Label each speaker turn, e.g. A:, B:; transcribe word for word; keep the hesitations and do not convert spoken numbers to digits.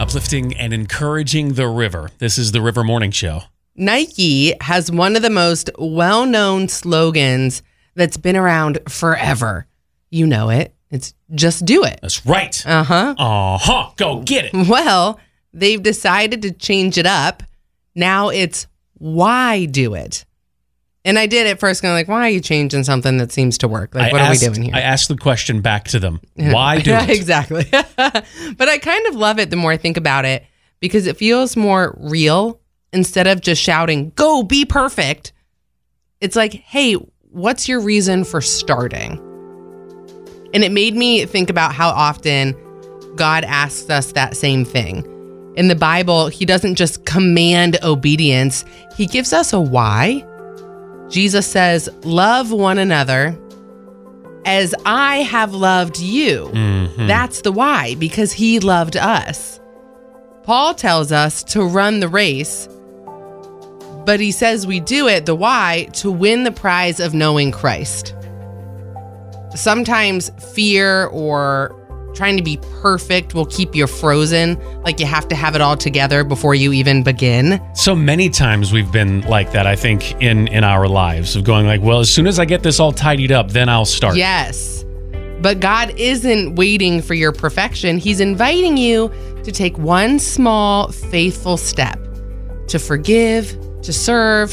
A: Uplifting and encouraging the river. This is the River Morning Show.
B: Nike has one of the most well-known slogans that's been around forever. You know it. It's just do it.
A: That's right.
B: Uh-huh.
A: Uh-huh. Go get it.
B: Well, they've decided to change it up. Now it's why do it? And I did at first kind of like, why are you changing something that seems to work? Like,
A: I
B: what
A: asked,
B: are we doing here?
A: I asked the question back to them. Why do it?
B: Exactly. But I kind of love it the more I think about it because it feels more real. Instead of just shouting, go be perfect. It's like, hey, what's your reason for starting? And it made me think about how often God asks us that same thing. In the Bible, he doesn't just command obedience. He gives us a why. Jesus says, love one another as I have loved you.
A: Mm-hmm.
B: That's the why, because he loved us. Paul tells us to run the race, but he says we do it, the why, to win the prize of knowing Christ. Sometimes fear or trying to be perfect will keep you frozen, like you have to have it all together before you even begin.
A: So many times we've been like that, I think, in, in our lives, of going like, well, as soon as I get this all tidied up, then I'll start.
B: Yes. But God isn't waiting for your perfection. He's inviting you to take one small, faithful step to forgive, to serve,